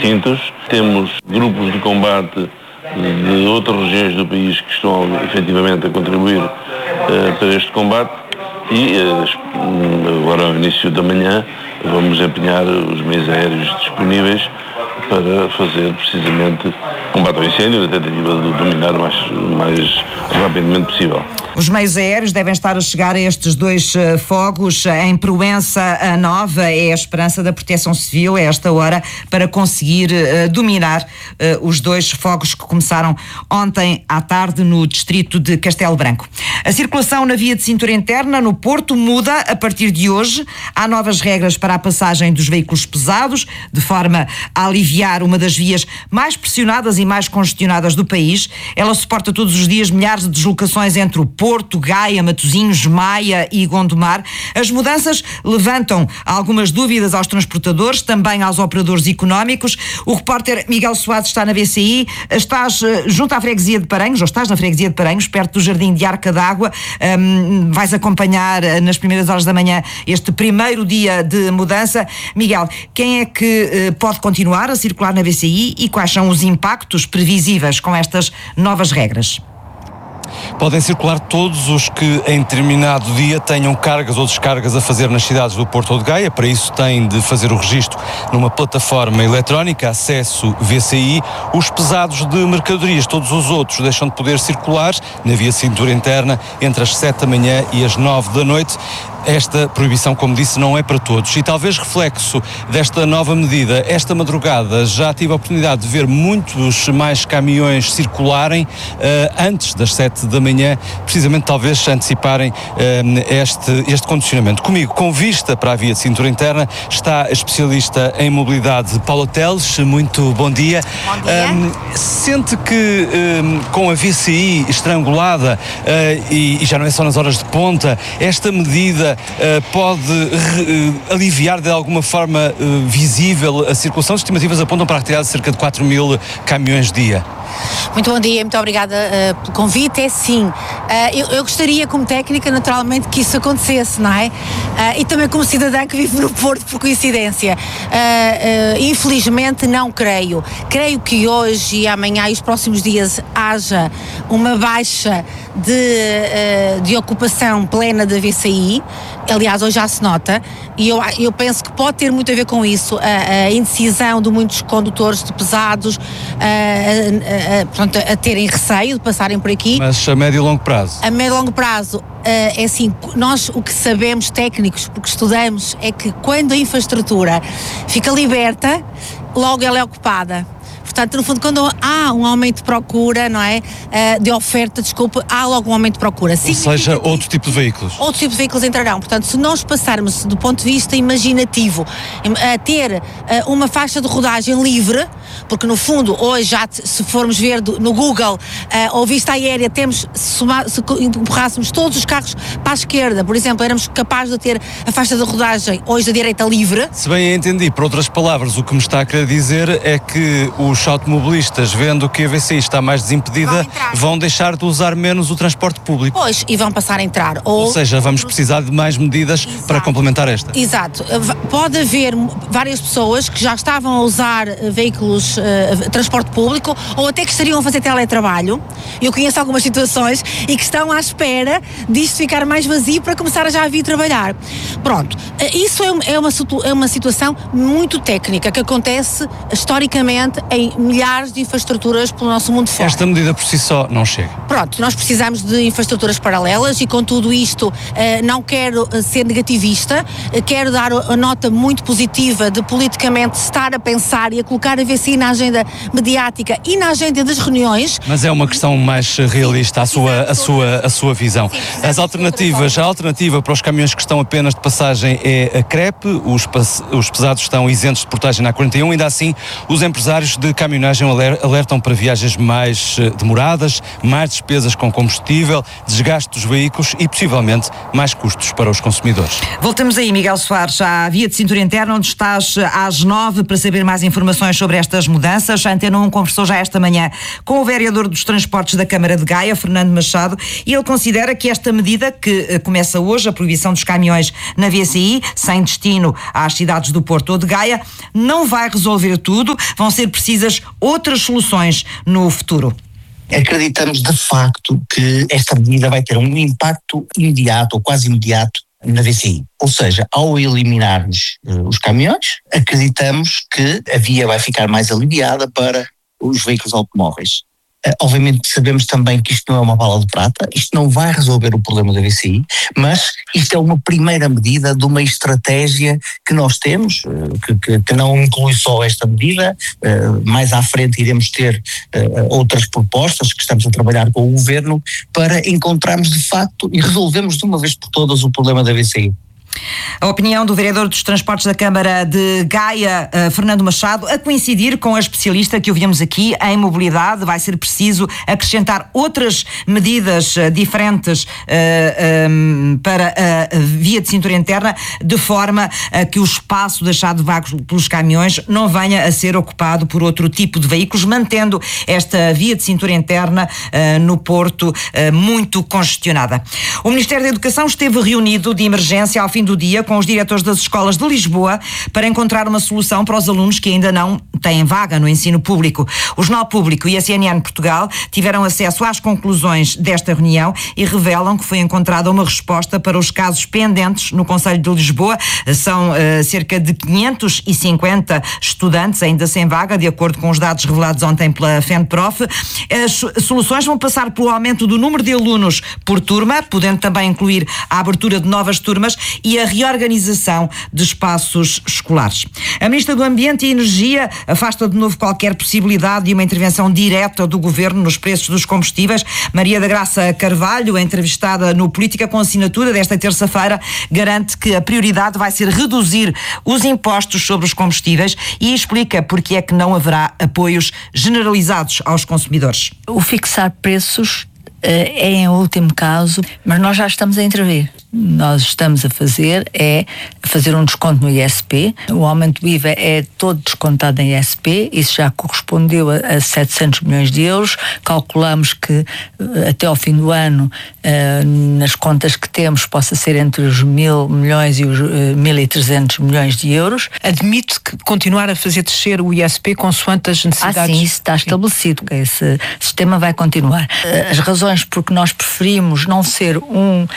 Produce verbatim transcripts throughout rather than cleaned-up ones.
distintos. Temos grupos de combate de outras regiões do país que estão efetivamente a contribuir uh, para este combate e uh, agora ao início da manhã vamos empenhar os meios aéreos disponíveis para fazer precisamente combate ao incêndio, na tentativa de dominar o mais, mais rapidamente possível. Os meios aéreos devem estar a chegar a estes dois uh, fogos em Proença a Nova. É a esperança da Proteção Civil a esta hora para conseguir uh, dominar uh, os dois fogos que começaram ontem à tarde no distrito de Castelo Branco. A circulação na via de cintura interna no Porto muda a partir de hoje. Há novas regras para a passagem dos veículos pesados, de forma a aliviar uma das vias mais pressionadas e mais congestionadas do país. Ela suporta todos os dias milhares de deslocações entre o Porto, Gaia, Matosinhos, Maia e Gondomar. As mudanças levantam algumas dúvidas aos transportadores, também aos operadores económicos. O repórter Miguel Soares está na V C I. Estás junto à freguesia de Paranhos, ou estás na freguesia de Paranhos, perto do Jardim de Arca d'Água. Um, vais acompanhar nas primeiras horas da manhã este primeiro dia de mudança. Miguel, quem é que uh, pode continuar a circular na V C I e quais são os impactos previsíveis com estas novas regras? Podem circular todos os que em determinado dia tenham cargas ou descargas a fazer nas cidades do Porto ou de Gaia. Para isso têm de fazer o registro numa plataforma eletrónica, acesso V C I. Os pesados de mercadorias, todos os outros, deixam de poder circular na via cintura interna entre as sete da manhã e as nove da noite. Esta proibição, como disse, não é para todos. E talvez reflexo desta nova medida, esta madrugada já tive a oportunidade de ver muitos mais caminhões circularem uh, antes das sete da manhã, precisamente talvez anteciparem uh, este, este condicionamento. Comigo, com vista para a via de cintura interna, está a especialista em mobilidade Paula Teles. Muito bom dia. Bom dia. Um, sente que um, com a V C I estrangulada uh, e, e já não é só nas horas de ponta, esta medida Uh, pode uh, aliviar de alguma forma uh, visível a circulação? As estimativas apontam para a retirada de cerca de quatro mil caminhões dia. Muito bom dia, muito obrigada uh, pelo convite. É sim, uh, eu, eu gostaria como técnica naturalmente que isso acontecesse, não é? Uh, e também como cidadã que vive no Porto por coincidência. Uh, uh, infelizmente não creio. Creio que hoje e amanhã e os próximos dias haja uma baixa de, uh, de ocupação plena da V C I. Aliás, hoje já se nota, e eu, eu penso que pode ter muito a ver com isso, a, a indecisão de muitos condutores de pesados, a, a, a, portanto, a terem receio de passarem por aqui. Mas a médio e longo prazo? A médio e longo prazo, é assim, nós o que sabemos, técnicos, porque estudamos, é que quando a infraestrutura fica liberta, logo ela é ocupada. Portanto, no fundo, quando há um aumento de procura, não é? Uh, de oferta, desculpa, há logo um aumento de procura. Ou seja, outro tipo de veículos. Outros tipos de veículos entrarão. Portanto, se nós passarmos do ponto de vista imaginativo a ter uh, uma faixa de rodagem livre, porque no fundo, hoje já, se formos ver do, no Google, uh, ou vista aérea, temos, se, somar, se empurrássemos todos os carros para a esquerda, por exemplo, éramos capazes de ter a faixa de rodagem hoje da direita livre. Se bem entendi, por outras palavras, o que me está a querer dizer é que os automobilistas, vendo que a V C I está mais desimpedida, vão, vão deixar de usar menos o transporte público. Pois, e vão passar a entrar. Ou, ou seja, vamos precisar de mais medidas. Exato. Para complementar esta. Exato. Pode haver várias pessoas que já estavam a usar veículos, uh, transporte público, ou até que estariam a fazer teletrabalho. Eu conheço algumas situações e que estão à espera disto ficar mais vazio para começar a já vir trabalhar. Pronto. Isso é uma, é uma situação muito técnica que acontece historicamente em milhares de infraestruturas pelo nosso mundo fora. Esta medida por si só não chega. Pronto, nós precisamos de infraestruturas paralelas e com tudo isto eh, não quero ser negativista, eh, quero dar a nota muito positiva de politicamente estar a pensar e a colocar a V C I na agenda mediática e na agenda das reuniões. Mas é uma questão mais realista, a sua, a sua, a sua visão. Sim, as alternativas, a alternativa para os caminhões que estão apenas de passagem é a C R E P, os, os pesados estão isentos de portagem na A quarenta e um, ainda assim os empresários de caminhões caminhonagem alertam para viagens mais demoradas, mais despesas com combustível, desgaste dos veículos e possivelmente mais custos para os consumidores. Voltamos aí, Miguel Soares, à via de cintura interna, onde estás às nove para saber mais informações sobre estas mudanças. A Antena um conversou já esta manhã com o vereador dos Transportes da Câmara de Gaia, Fernando Machado, e ele considera que esta medida, que começa hoje, a proibição dos caminhões na V C I, sem destino às cidades do Porto ou de Gaia, não vai resolver tudo, vão ser precisas outras soluções no futuro. Acreditamos de facto que esta medida vai ter um impacto imediato ou quase imediato na V C I. Ou seja, ao eliminarmos uh, os caminhões, acreditamos que a via vai ficar mais aliviada para os veículos automóveis. Uh, obviamente sabemos também que isto não é uma bala de prata, isto não vai resolver o problema da V C I, mas isto é uma primeira medida de uma estratégia que nós temos, uh, que, que, que não inclui só esta medida. Uh, mais à frente iremos ter uh, outras propostas que estamos a trabalhar com o Governo para encontrarmos de facto e resolvermos de uma vez por todas o problema da V C I. A opinião do vereador dos Transportes da Câmara de Gaia, uh, Fernando Machado, a coincidir com a especialista que ouvimos aqui em mobilidade. Vai ser preciso acrescentar outras medidas uh, diferentes uh, um, para a via de cintura interna, de forma a que o espaço deixado vago pelos caminhões não venha a ser ocupado por outro tipo de veículos, mantendo esta via de cintura interna uh, no Porto uh, muito congestionada. O Ministério da Educação esteve reunido de emergência ao fim do dia com os diretores das escolas de Lisboa para encontrar uma solução para os alunos que ainda não têm vaga no ensino público. O Jornal Público e a C N N Portugal tiveram acesso às conclusões desta reunião e revelam que foi encontrada uma resposta para os casos pendentes no Concelho de Lisboa. São uh, cerca de quinhentos e cinquenta estudantes ainda sem vaga, de acordo com os dados revelados ontem pela FENPROF. As soluções vão passar pelo aumento do número de alunos por turma, podendo também incluir a abertura de novas turmas e a reorganização de espaços escolares. A Ministra do Ambiente e Energia afasta de novo qualquer possibilidade de uma intervenção direta do Governo nos preços dos combustíveis. Maria da Graça Carvalho, entrevistada no Política com Assinatura desta terça-feira, garante que a prioridade vai ser reduzir os impostos sobre os combustíveis e explica porque é que não haverá apoios generalizados aos consumidores. O fixar preços é em último caso, mas nós já estamos a intervir. Nós estamos a fazer é fazer um desconto no I S P. O aumento do I V A é todo descontado em I S P. Isso já correspondeu a, a setecentos milhões de euros. Calculamos que até ao fim do ano, uh, nas contas que temos, possa ser entre os mil milhões e os uh, mil e trezentos milhões de euros. Admite que continuar a fazer descer o I S P consoante as necessidades? Ah, sim, isso está estabelecido. Esse sistema vai continuar. As razões porque nós preferimos não ser um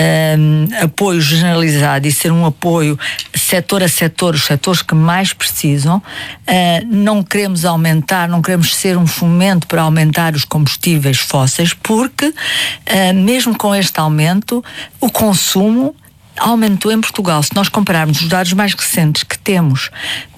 Um, apoio generalizado e ser um apoio setor a setor, os setores que mais precisam, uh, não queremos aumentar, não queremos ser um fomento para aumentar os combustíveis fósseis, porque uh, mesmo com este aumento, o consumo aumentou em Portugal. Se nós compararmos os dados mais recentes que temos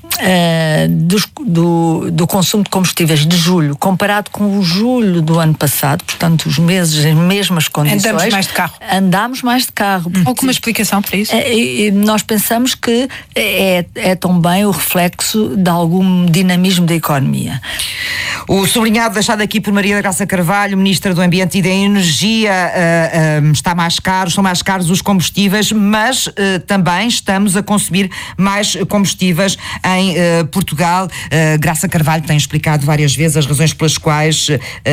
Uh, dos, do, do consumo de combustíveis de julho comparado com o julho do ano passado, portanto os meses em mesmas condições, andamos mais de carro andamos mais de carro. Hum. Alguma explicação para isso? É, e nós pensamos que é, é também o reflexo de algum dinamismo da economia. O sublinhado deixado aqui por Maria da Graça Carvalho, Ministra do Ambiente e da Energia, uh, uh, está mais caro, estão mais caros os combustíveis, mas uh, também estamos a consumir mais combustíveis em uh, Portugal. Uh, Graça Carvalho tem explicado várias vezes as razões pelas quais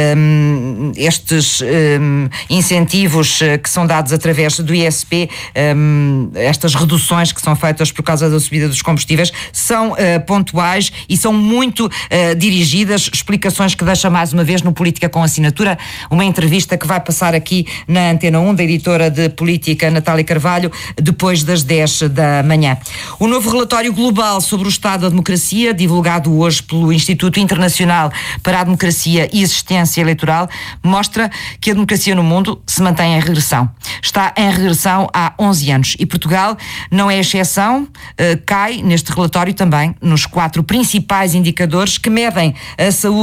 um, estes um, incentivos uh, que são dados através do I S P, um, estas reduções que são feitas por causa da subida dos combustíveis, são uh, pontuais e são muito uh, dirigidas. Explicações que deixa mais uma vez no Política com Assinatura, uma entrevista que vai passar aqui na Antena um, da editora de Política Natália Carvalho, depois das dez da manhã. O novo relatório global sobre o estado da democracia, divulgado hoje pelo Instituto Internacional para a Democracia e Assistência Eleitoral, mostra que a democracia no mundo se mantém em regressão. Está em regressão há onze anos e Portugal não é exceção, cai neste relatório também nos quatro principais indicadores que medem a saúde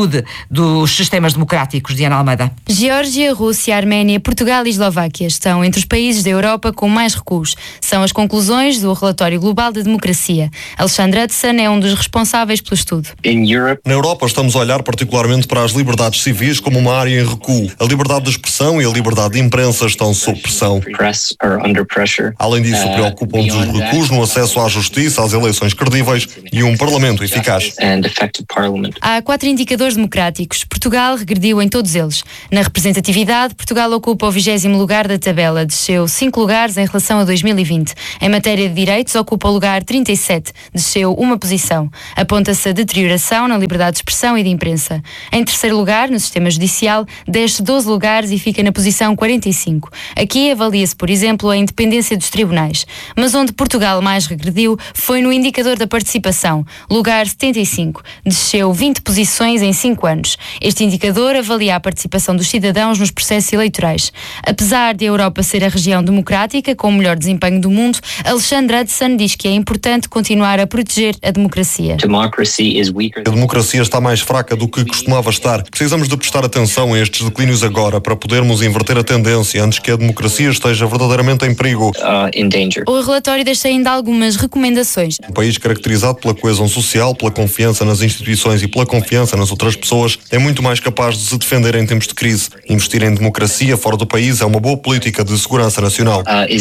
saúde dos sistemas democráticos. Diana Almeida. Geórgia, Rússia, Arménia, Portugal e Eslováquia estão entre os países da Europa com mais recuos. São as conclusões do Relatório Global de Democracia. Alexandre Hudson é um dos responsáveis pelo estudo. Na Europa estamos a olhar particularmente para as liberdades civis como uma área em recuo. A liberdade de expressão e a liberdade de imprensa estão sob pressão. Além disso, preocupam-nos os recuos no acesso à justiça, às eleições credíveis e um parlamento eficaz. Há quatro indicadores democráticos. Portugal regrediu em todos eles. Na representatividade, Portugal ocupa o vigésimo lugar da tabela, desceu cinco lugares em relação a dois mil e vinte. Em matéria de direitos, ocupa o lugar trinta e sete, desceu uma posição. Aponta-se a deterioração na liberdade de expressão e de imprensa. Em terceiro lugar, no sistema judicial, desce doze lugares e fica na posição quarenta e cinco. Aqui avalia-se, por exemplo, a independência dos tribunais. Mas onde Portugal mais regrediu foi no indicador da participação, lugar setenta e cinco. Desceu vinte posições em cinco anos. Este indicador avalia a participação dos cidadãos nos processos eleitorais. Apesar de a Europa ser a região democrática com o melhor desempenho do mundo, Alexandre Hudson diz que é importante continuar a proteger a democracia. A democracia está mais fraca do que costumava estar. Precisamos de prestar atenção a estes declínios agora para podermos inverter a tendência antes que a democracia esteja verdadeiramente em perigo. O relatório deixa ainda algumas recomendações. Um país caracterizado pela coesão social, pela confiança nas instituições e pela confiança nas outras pessoas é muito mais capaz de se defender em tempos de crise. Investir em democracia fora do país é uma boa política de segurança nacional.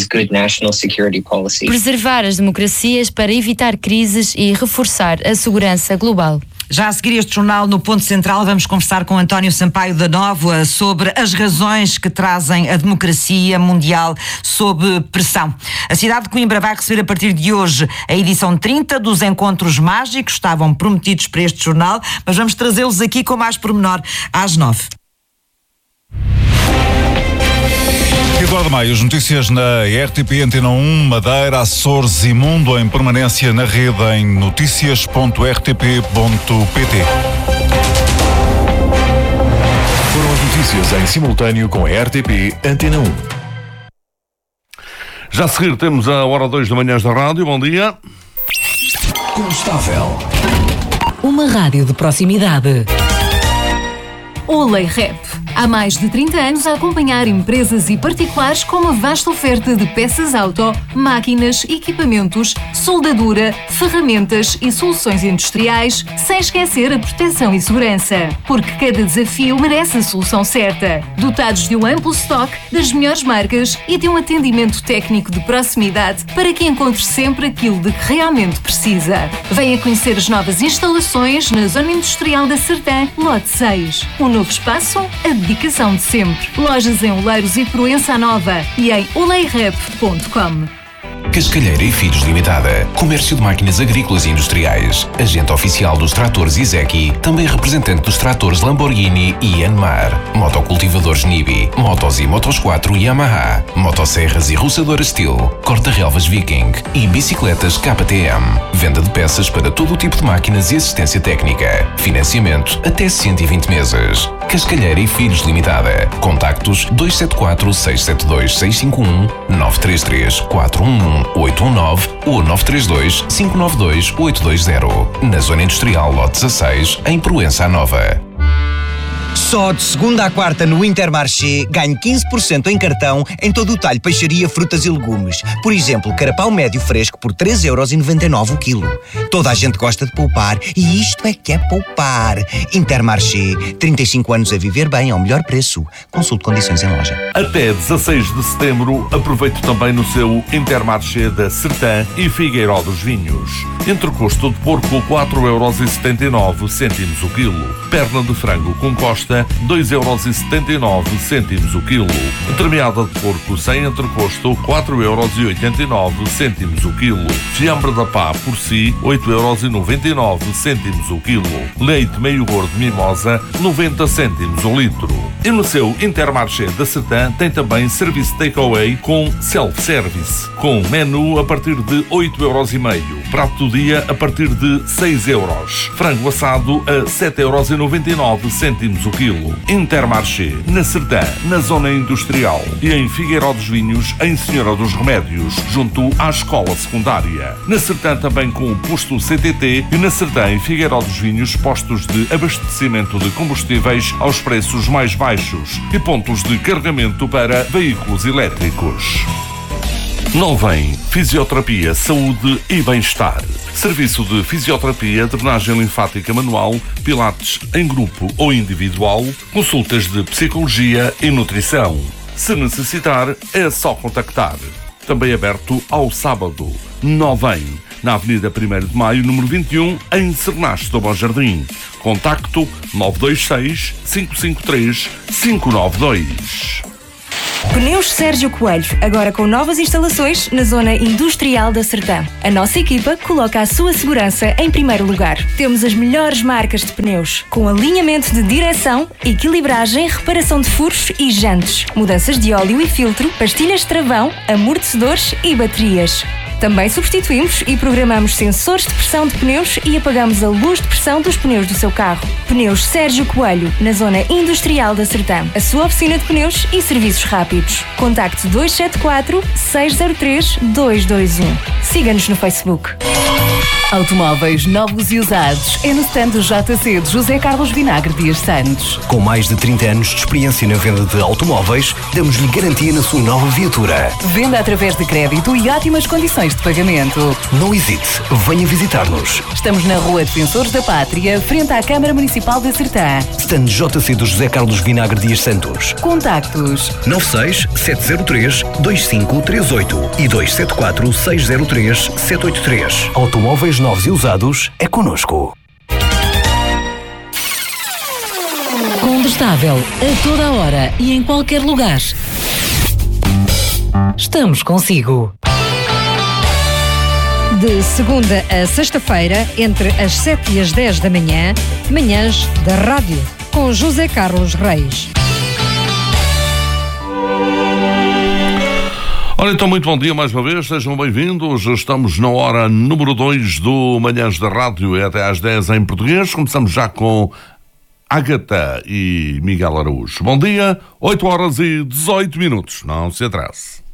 Preservar as democracias para evitar crises e reforçar a segurança global. Já a seguir este jornal no Ponto Central vamos conversar com António Sampaio da Nóvoa sobre as razões que trazem a democracia mundial sob pressão. A cidade de Coimbra vai receber a partir de hoje a edição trinta dos Encontros Mágicos, estavam prometidos para este jornal, mas vamos trazê-los aqui com mais pormenor às nove. Eduardo Maia, as notícias na R T P Antena um, Madeira, Açores e Mundo em permanência na rede em noticias ponto r t p ponto p t. Foram as notícias em simultâneo com a R T P Antena um. Já a seguir temos a hora dois da manhã da rádio. Bom dia. Constável. Uma rádio de proximidade. Olay Rep. Há mais de trinta anos a acompanhar empresas e particulares com uma vasta oferta de peças auto, máquinas, equipamentos, soldadura, ferramentas e soluções industriais, sem esquecer a proteção e segurança. Porque cada desafio merece a solução certa. Dotados de um amplo estoque, das melhores marcas e de um atendimento técnico de proximidade para que encontre sempre aquilo de que realmente precisa. Venha conhecer as novas instalações na Zona Industrial da Sertã, Lote seis. Um novo espaço, a dedicação de sempre. Lojas em Oleiros e Proença Nova e em olay rep ponto com. Cascalheira e Filhos Limitada. Comércio de máquinas agrícolas e industriais. Agente oficial dos tratores Izeki. Também representante dos tratores Lamborghini e Yanmar. Motocultivadores Nibi. Motos e Motos quatro Yamaha. Motosserras e roçadoras Steel. Corta-relvas Viking. E bicicletas K T M. Venda de peças para todo o tipo de máquinas e assistência técnica. Financiamento até cento e vinte meses. Cascalheira e Filhos Limitada. Contactos dois sete quatro, seis sete dois, seis cinco um, nove três três, quatro um um, oito um nove ou nove três dois, cinco nove dois, oito dois zero. Na Zona Industrial Lote dezasseis, em Proença Nova. Só de segunda à quarta no Intermarché ganhe quinze por cento em cartão em todo o talho peixaria, frutas e legumes. Por exemplo, carapau médio fresco por três euros e noventa e nove o quilo. Toda a gente gosta de poupar e isto é que é poupar. Intermarché, trinta e cinco anos a viver bem ao melhor preço. Consulte condições em loja. Até dezasseis de setembro, aproveite também no seu Intermarché da Sertã e Figueiró dos Vinhos. Entrecosto de porco, quatro euros e setenta e nove cêntimos o quilo. Perna de frango com costa, dois euros e setenta e nove cêntimos o quilo. Entremeada de porco sem entrecosto, quatro euros e oitenta e nove cêntimos o quilo. Fiambre da pá por si, oito euros e noventa e nove cêntimos o quilo. Leite meio gordo mimosa, noventa cêntimos o litro. E no seu Intermarché da Sertã tem também serviço takeaway com self-service, com menu a partir de oito euros e meio. prato do dia a partir de seis euros. Frango assado a sete euros e noventa e nove cêntimos o quilo. Intermarché, na Serdã, na zona industrial, e em Figueiró dos Vinhos, em Senhora dos Remédios, junto à escola secundária. Na Serdã também com o posto C T T e na Serdã em Figueiró dos Vinhos, postos de abastecimento de combustíveis aos preços mais baixos e pontos de carregamento para veículos elétricos. Novem, Fisioterapia, Saúde e Bem-Estar. Serviço de fisioterapia, drenagem linfática manual, pilates em grupo ou individual, consultas de psicologia e nutrição. Se necessitar, é só contactar. Também aberto ao sábado. Novem, na Avenida primeiro de Maio, número vinte e um, em Cernache do Bom Jardim. Contacto nove dois seis, cinco cinco três, cinco nove dois. Pneus Sérgio Coelho, agora com novas instalações na zona industrial da Serdã. A nossa equipa coloca a sua segurança em primeiro lugar. Temos as melhores marcas de pneus, com alinhamento de direção, equilibragem, reparação de furos e jantes, mudanças de óleo e filtro, pastilhas de travão, amortecedores e baterias. Também substituímos e programamos sensores de pressão de pneus e apagamos a luz de pressão dos pneus do seu carro. Pneus Sérgio Coelho, na zona industrial da Serdã. A sua oficina de pneus e serviços rápidos. Contacte dois sete quatro, seis zero três, dois dois um. Siga-nos no Facebook. Automóveis novos e usados é no stand do J C de José Carlos Vinagre Dias Santos. Com mais de trinta anos de experiência na venda de automóveis, damos-lhe garantia na sua nova viatura. Venda através de crédito e ótimas condições de pagamento. Não hesite, venha visitar-nos. Estamos na Rua Defensores da Pátria, frente à Câmara Municipal da Sertã. Stand J C do José Carlos Vinagre Dias Santos. Contactos nove seis, sete zero três, dois cinco três oito e dois sete quatro, seis zero três, sete oito três. Automóveis novos e usados é connosco. Combustável a toda a hora e em qualquer lugar. Estamos consigo. De segunda a sexta-feira, entre as sete e as dez da manhã, manhãs da rádio, com José Carlos Reis. Ora, então, muito bom dia mais uma vez, sejam bem-vindos. Estamos na hora número dois do Manhãs da Rádio, é até às dez em português. Começamos já com Ágata e Miguel Araújo. Bom dia, oito horas e dezoito minutos, não se atrase.